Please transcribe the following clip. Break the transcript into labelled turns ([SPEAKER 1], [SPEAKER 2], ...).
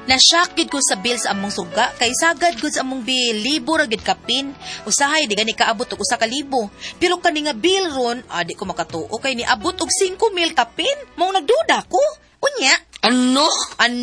[SPEAKER 1] Nashock gid ko sa bill sa among suga kay sagad gud sa among bill libo ra gid kapin. Usahay di gani kaabot og 1,000. Pero kani nga bill ron, di ko makatuo kay niabot og 5,000 kapin. Mao nagduda ko. Unya,
[SPEAKER 2] Ano?